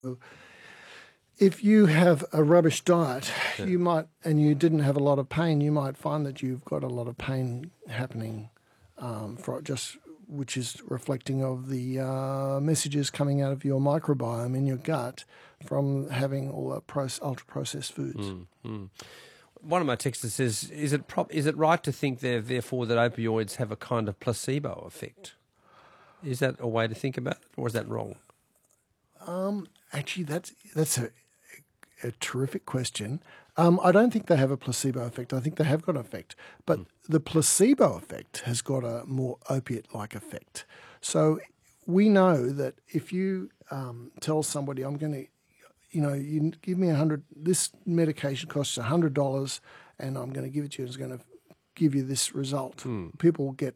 If you have a rubbish diet, Yeah. you might, and you didn't have a lot of pain, you might find that you've got a lot of pain happening, which is reflecting of the messages coming out of your microbiome in your gut from having all that ultra processed foods. One of my texters says, is it right to think therefore that opioids have a kind of placebo effect? Is that a way to think about it, or is that wrong? Actually, that's a terrific question. I don't think they have a placebo effect. I think they have got an effect. But the placebo effect has got a more opiate-like effect. So we know that if you tell somebody, I'm going to, you give me this medication costs $100 and I'm going to give it to you and it's going to give you this result. People get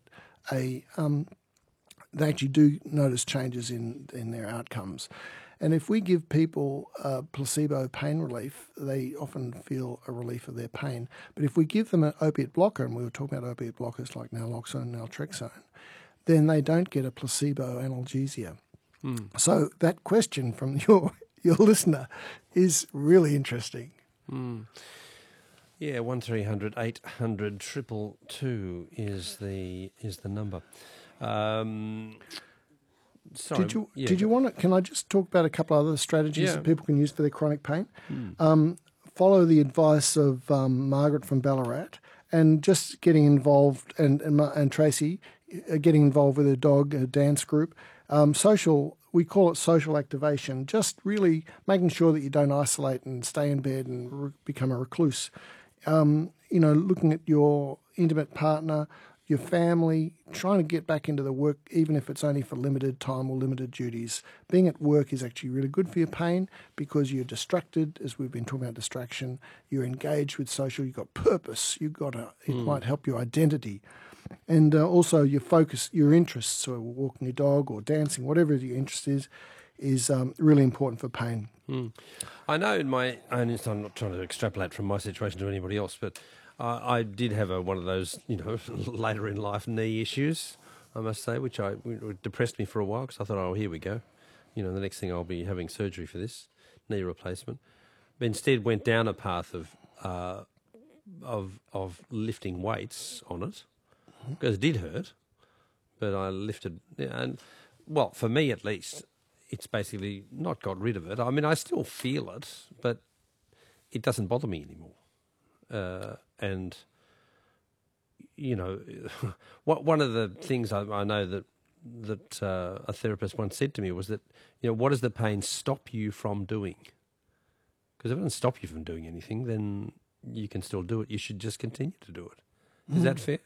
they actually do notice changes in their outcomes. And if we give people placebo pain relief, they often feel a relief of their pain. But if we give them an opiate blocker, and we were talking about opiate blockers like naloxone and naltrexone, then they don't get a placebo analgesia. So that question from your listener is really interesting. Yeah, 1300 800 222 is the number. Sorry. Did you want to? Can I just talk about a couple of other strategies that people can use for their chronic pain? Follow the advice of Margaret from Ballarat, and just getting involved, and Tracy getting involved with her dog, a dance group. We call it social activation. Just really making sure that you don't isolate and stay in bed and become a recluse. Looking at your intimate partner, your family, trying to get back into the work, even if it's only for limited time or limited duties. Being at work is actually really good for your pain because you're distracted, as we've been talking about distraction. You're engaged with social. You've got purpose. It might help your identity. And also your focus, your interests, so walking your dog or dancing, whatever your interest is really important for pain. I know in my own instance, I'm not trying to extrapolate from my situation to anybody else, but I did have one of those, later in life knee issues, I must say, which depressed me for a while because I thought, oh, here we go. The next thing I'll be having surgery for this knee replacement. But instead went down a path of lifting weights on it because it did hurt, but I lifted, and well, for me at least, it's basically not got rid of it. I mean, I still feel it, but it doesn't bother me anymore. And one of the things I know that a therapist once said to me was that, what does the pain stop you from doing? Because if it doesn't stop you from doing anything, then you can still do it. You should just continue to do it. Is that fair?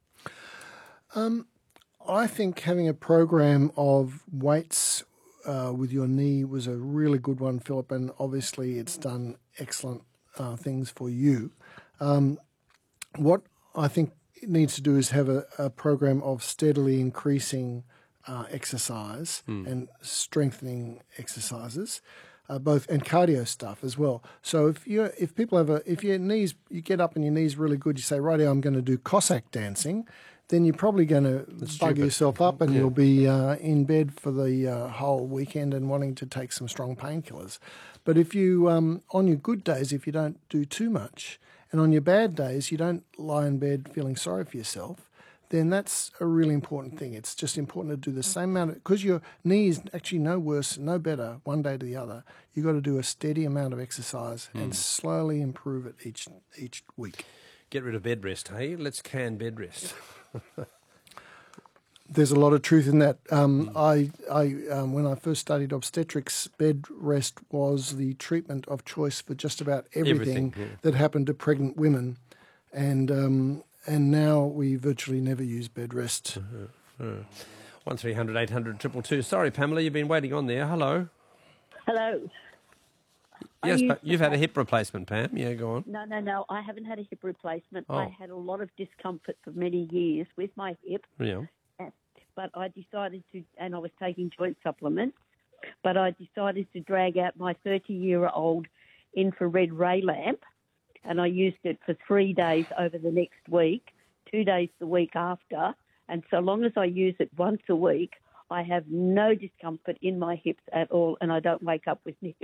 I think having a program of weights with your knee was a really good one, Philip, and obviously it's done excellent things for you. What I think it needs to do is have a program of steadily increasing exercise and strengthening exercises, both and cardio stuff as well. So if your knees, you get up and your knees really good, you say, righty, I'm going to do Cossack dancing, then you're probably going to bug yourself up and you'll be in bed for the whole weekend and wanting to take some strong painkillers. But if you, on your good days, if you don't do too much, and on your bad days, you don't lie in bed feeling sorry for yourself, then that's a really important thing. It's just important to do the same amount, because your knee is actually no worse, no better one day to the other. You've got to do a steady amount of exercise and slowly improve it each week. Get rid of bed rest, hey? Let's can bed rest. There's a lot of truth in that. When I first studied obstetrics, bed rest was the treatment of choice for just about everything that happened to pregnant women, and now we virtually never use bed rest. 1300 800 222. Sorry, Pamela, you've been waiting on there. Hello. Hello. Yes, but you've had a hip replacement, Pam. Yeah, go on. No. I haven't had a hip replacement. Oh. I had a lot of discomfort for many years with my hip. Yeah. But I decided to, and I was taking joint supplements, but I decided to drag out my 30-year-old infrared ray lamp, and I used it for 3 days over the next week, 2 days the week after, and so long as I use it once a week, I have no discomfort in my hips at all, and I don't wake up with